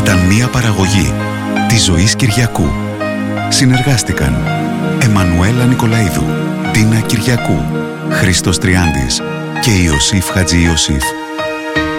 Ήταν μια παραγωγή της Ζωής Κυριακού. Συνεργάστηκαν Εμμανουέλα Νικολαίδου, Τίνα Κυριακού, Χρήστος Τριάντης και Ιωσήφ Χατζη Ιωσήφ.